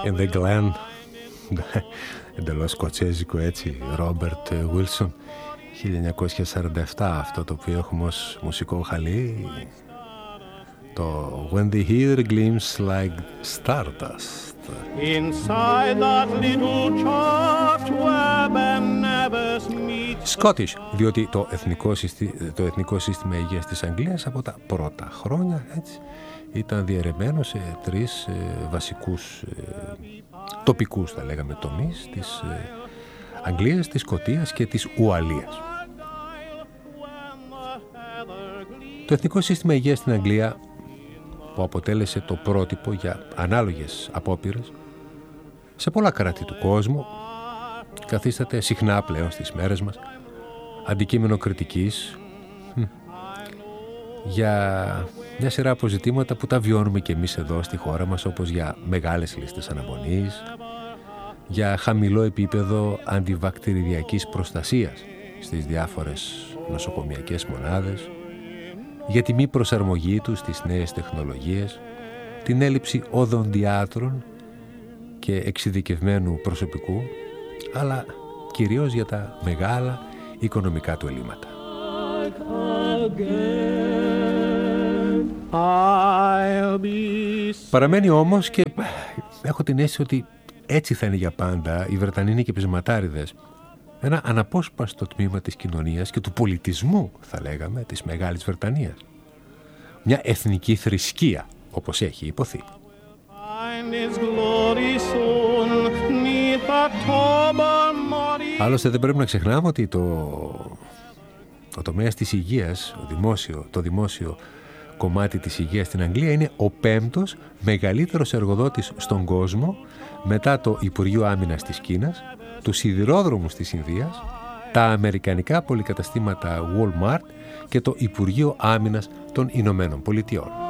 In the Glen, εντελώς σκοτσέζικο έτσι, Ρόμπερτ Βίλσον, 1947, αυτό το οποίο έχουμε ως μουσικό χαλί, το When the Heather Gleams Like Stardust. Inside that little church where Ben Nevis meets... Scottish, διότι το εθνικό σύστημα υγείας της Αγγλίας από τα πρώτα χρόνια έτσι, ήταν διαιρεμένο σε τρεις βασικούς τοπικούς, θα λέγαμε, τομείς της Αγγλίας, της Σκωτίας και της Ουαλίας. Το εθνικό σύστημα υγείας στην Αγγλία, που αποτέλεσε το πρότυπο για ανάλογες απόπειρες σε πολλά κράτη του κόσμου, καθίσταται συχνά πλέον στις μέρες μας αντικείμενο κριτικής για μια σειρά από ζητήματα που τα βιώνουμε και εμείς εδώ στη χώρα μας, όπως για μεγάλες λίστες αναμονής, για χαμηλό επίπεδο αντιβακτηριδιακής προστασίας στις διάφορες νοσοκομιακές μονάδες, για τη μη προσαρμογή τους στις νέες τεχνολογίες, την έλλειψη οδοντιάτρων και εξειδικευμένου προσωπικού, αλλά κυρίως για τα μεγάλα οικονομικά του ελλείμματα. Παραμένει όμως, και έχω την αίσθηση ότι έτσι θα είναι για πάντα, οι Βρετανοί και πεισματάριδες, ένα αναπόσπαστο τμήμα της κοινωνίας και του πολιτισμού, θα λέγαμε, της Μεγάλης Βρετανίας. Μια εθνική θρησκεία, όπως έχει υποθεί. Άλλωστε δεν πρέπει να ξεχνάμε ότι το τομέας της υγείας, το δημόσιο κομμάτι της υγείας στην Αγγλία είναι ο 5ος μεγαλύτερος εργοδότης στον κόσμο, μετά το Υπουργείο Άμυνας της Κίνας, τους σιδηρόδρομους της Ινδίας, τα αμερικανικά πολυκαταστήματα Walmart και το Υπουργείο Άμυνας των Ηνωμένων Πολιτειών.